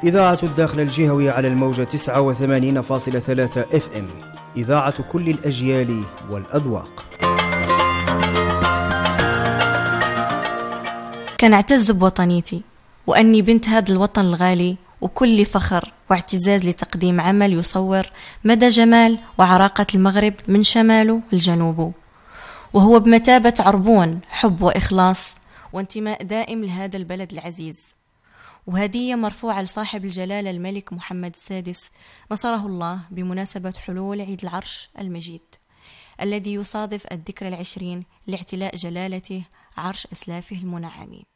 إذاعة الداخل الجهوي على الموجة 89.3 FM. إذاعة كل الأجيال والأذواق. كان أعتز بوطنيتي وأني بنت هذا الوطن الغالي، وكل فخر واعتزاز لتقديم عمل يصور مدى جمال وعراقة المغرب من شماله لجنوبه، وهو بمثابة عربون حب وإخلاص وانتماء دائم لهذا البلد العزيز. وهدية مرفوعة لصاحب الجلالة الملك محمد السادس نصره الله بمناسبة حلول عيد العرش المجيد الذي يصادف الذكرى 20 لاعتلاء جلالته عرش أسلافه المنعمين.